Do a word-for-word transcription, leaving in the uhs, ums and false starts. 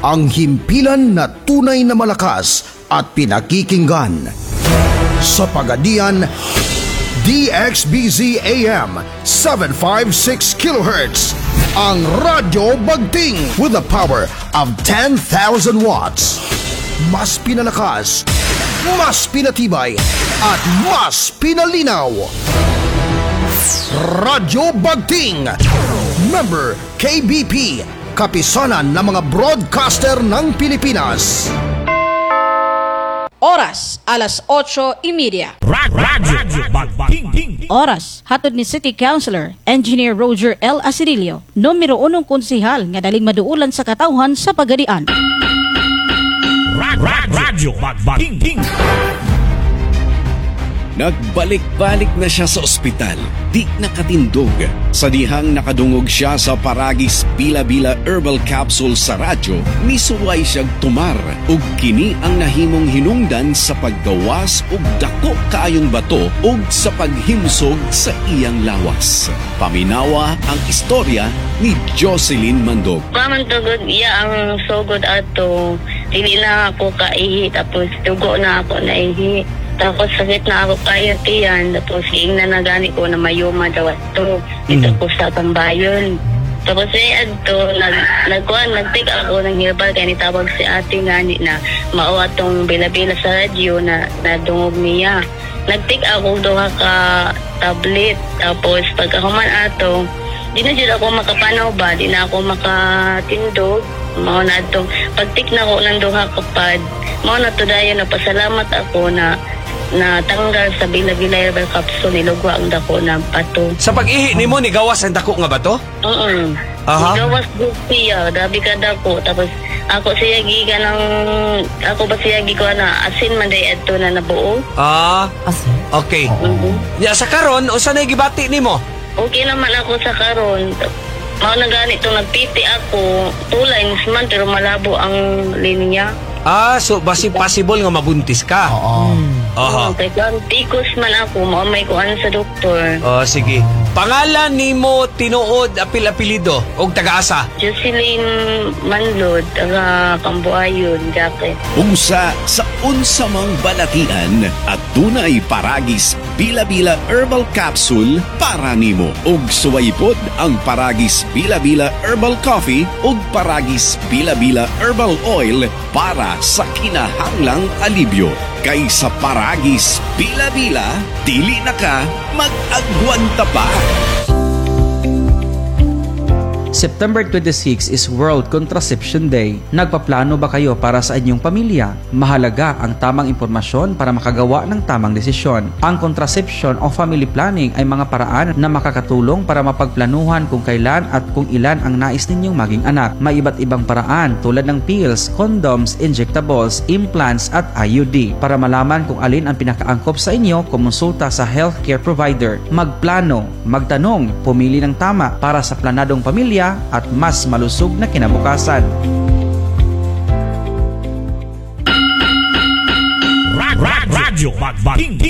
ang himpilan na tunay na malakas at pinakikinggan. Sa Pagadian, D X B Z A M seven fifty-six kilohertz, ang Radyo Bagting with the power of ten thousand watts. Mas pinalakas, mas pinatibay, at mas pinalinaw. Radyo Bagting, member K B P, kapisanan ng mga broadcaster ng Pilipinas. Oras, alas otso y media. Radyo Bagting. Oras, hatod ni City Councilor, Engineer Roger L. Asirilio, numero unong konsihal nga daling maduulan sa katawhan sa Pagadian. Radyo Bagting. Nagbalik-balik na siya sa ospital, di nakatindog. Sa dihang nakadungog siya sa Paragis Bila-Bila Herbal Capsule sa radyo, misuway siyang tumar ug kini ang nahimong hinungdan sa paggawas ug dako kaayong bato ug sa paghimsog sa iyang lawas. Paminawa ang istorya ni Jocelyn Mandog. Paman tugod iya ang sugod ato, dili na ako kaihi, tapos tugo na ako naihi. Tapos sakit na ako kayo tiyan, tapos hiing na nagani ko na mayuma daw ato. Dito ko sa Tambayon. Tapos ay adto, nag, nagkuhan, nagtik ako ng herbal, kaya nitawag si ate ngani na mao atong bila-bila sa radyo na nadungog niya. Nagtik ako duha ka tablet, tapos pagkahuman ato, di na dyan ako makapanaw ba, di na ako makatindog. Mao na atong pagtik na ko ng duha ka pad, mao na to dayon na pasalamat ako na na tanggal sa Bila-Bila Herbal Capsule, nilugwa ang dako ng pato. Sa pag-ihi ni mo, ni gawas ang dako nga ba to? Oo. Aha. Nigawas doon siya, dabi ka dako. Tapos ako siya giga ng, ako ba siya giga na asin man day adto na nabuo. Ah, okay. Mhm. Ya, sa karon, o saan gibati ni mo? Okay naman ako sa karon. Mao na ganito, nagpiti ako, tulay nisman, pero malabo ang linya. Ah, so basi possible nga mabuntis ka? Oo. Aha. Oh, kaya tikos man ako, maumay ko ano sa doktor. Oh, sige. Pangalan ni mo tinuod apil-apilido o taga-asa? Jocelyn Manlod, taga Cambuayon, Jacket. Unsa sa unsa mang balatian at tunay Paragis Bila-Bila Herbal Capsule para nimo. Ug suwaypod ang Paragis Bila-Bila Herbal Coffee ug Paragis Bila-Bila Herbal Oil para sa kinahanglang alibyo. Kay sa Paragis Bila-Bila, dili na ka mag-agwanta pa. September twenty-sixth is World Contraception Day. Nagpaplano ba kayo para sa inyong pamilya? Mahalaga ang tamang impormasyon para makagawa ng tamang desisyon. Ang contraception o family planning ay mga paraan na makakatulong para mapagplanuhan kung kailan at kung ilan ang nais ninyong maging anak. May iba't ibang paraan tulad ng pills, condoms, injectables, implants at I U D. Para malaman kung alin ang pinakaangkop sa inyo, kumonsulta sa healthcare provider. Magplano, magtanong, pumili ng tama para sa planadong pamilya at mas malusog na kinabukasan. Radyo Bagting.